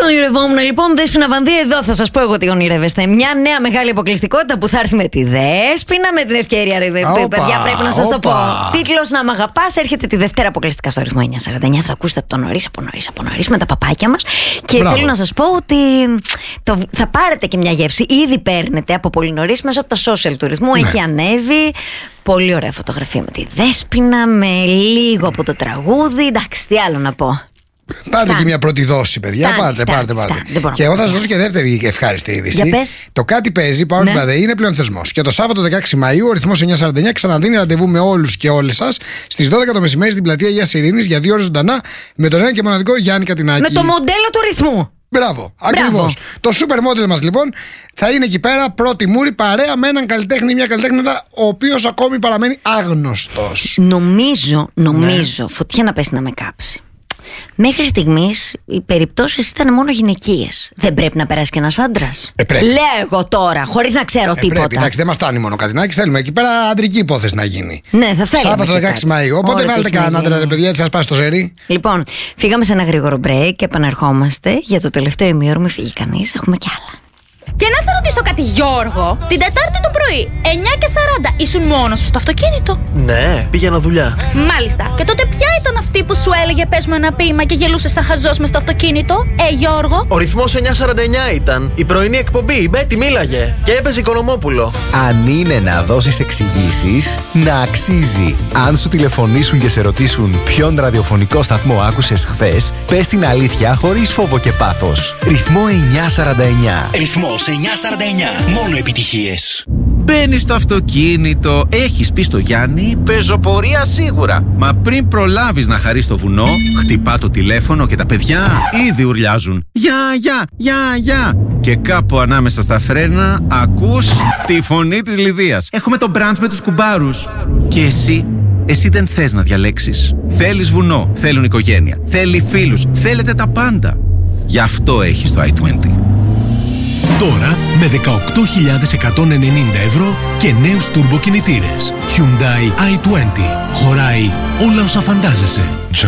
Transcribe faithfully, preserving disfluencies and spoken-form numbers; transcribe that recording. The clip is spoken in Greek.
ονειρευόμουν λοιπόν, Δέσποινα Βανδύ, εδώ θα σας πω εγώ τι ονειρεύεστε. Μια νέα μεγάλη αποκλειστικότητα που θα έρθει με τη Δέσποινα, με την ευκαιρία, ρε παιδιά, πρέπει να σας το πω. Τίτλος Να Μ' Αγαπάς έρχεται τη Δευτέρα αποκλειστικά στο ρυθμό εννιά σαράντα εννιά. Θα ακούσετε από το νωρίς, από νωρίς, από νωρίς με τα παπάκια μας. Και Μπράβο. Θέλω να σας πω ότι το, θα πάρετε και μια γεύση. Ήδη παίρνετε από πολύ νωρίς μέσα από τα social του ρυθμού. Ναι. Έχει ανέβει. Πολύ ωραία φωτογραφία με τη Δέσποινα, με λίγο από το τραγούδι. Εντάξει, τι άλλο να πω. Πάρτε και μια πρώτη δόση, παιδιά. Τάνει, πάρτε, τάνει, πάρτε, πάρτε. Τάνει, και εγώ θα σας δώσω και δεύτερη ευχάριστη είδηση. Το Κάτι Παίζει, Powered by the είναι πλέον θεσμός. Και το Σάββατο δεκαέξι Μαΐου ο ρυθμός εννιά σαράντα εννιά ξαναδίνει ραντεβού με όλους και όλες σας στις δώδεκα το μεσημέρι στην πλατεία Αγίας Ειρήνης για δύο ώρες ζωντανά με τον ένα και μοναδικό Γιάννη Κατινάκη. Με το μοντέλο του ρυθμού. Μπράβο, ακριβώς. Το super model μας λοιπόν θα είναι εκεί πέρα, πρώτη μούρη, παρέα με έναν καλλιτέχνη, μια καλλιτέχνηδα, ο οποίος ακόμη παραμένει άγνωστος. Νομίζω, νομίζω, ναι. Φωτιά να πέσει να με κάψει. Μέχρι στιγμής οι περιπτώσεις ήταν μόνο γυναικείες. Δεν πρέπει να περάσει και ένας άντρας? Ε, Λέω τώρα, χωρίς να ξέρω ε, τίποτα. Πρέπει, εντάξει, δεν μας φτάνει μόνο Κατινάκης, θέλουμε εκεί πέρα αντρική υπόθεση να γίνει. Ναι, θα θέλουμε. Σάββατο δεκαέξι Μαΐου. Οπότε βάλτε κανέναν άντρα, ρε παιδιά, έτσι σας πάει στο ζέρι. Λοιπόν, φύγαμε σε ένα γρήγορο break και επανερχόμαστε για το τελευταίο ημίωρο. Μην φύγει κανείς, έχουμε κι άλλα. Και να σε ρωτήσω κάτι, Γιώργο. Την Τετάρτη το πρωί, εννιά και σαράντα, ήσουν μόνος σου στο αυτοκίνητο? Ναι, πήγαινα δουλειά. Μάλιστα. Και τότε ποια ήταν αυτή που σου έλεγε πες μου ένα ποίημα και γελούσε σαν χαζός μες στο αυτοκίνητο? Ε, Γιώργο. Ο ρυθμός εννιά σαράντα εννιά ήταν. Η πρωινή εκπομπή, η Μπέτη μίλαγε. Και έπαιζε Οικονομόπουλο. Αν είναι να δώσεις εξηγήσεις, να αξίζει. Αν σου τηλεφωνήσουν και σε ρωτήσουν ποιον ραδιοφωνικό σταθμό άκουσες χθες, πες την αλήθεια χωρίς φόβο και πάθος. Ρυθμό εννιά σαράντα εννιά. Ρυθμός εννιά σαράντα εννιά. Μόνο επιτυχίες. Μπαίνεις στο αυτοκίνητο, έχεις πει στο Γιάννη, πεζοπορία σίγουρα. Μα πριν προλάβεις να χαρείς το βουνό, χτυπά το τηλέφωνο και τα παιδιά ήδη ουρλιάζουν. Γεια, γεια, γεια, γεια. Και κάπου ανάμεσα στα φρένα ακούς τη φωνή της Λιδίας. Έχουμε το μπραντς με τους κουμπάρους. Και εσύ, εσύ δεν θες να διαλέξεις. Θέλεις βουνό, θέλουν οικογένεια, θέλει φίλους, θέλετε τα πάντα. Γι' αυτό έχεις το άι είκοσι. Τώρα με δεκαοκτώ χιλιάδες εκατόν ενενήντα ευρώ και νέους τουρμποκινητήρες. Hyundai άι είκοσι. Χωράει όλα όσα φαντάζεσαι.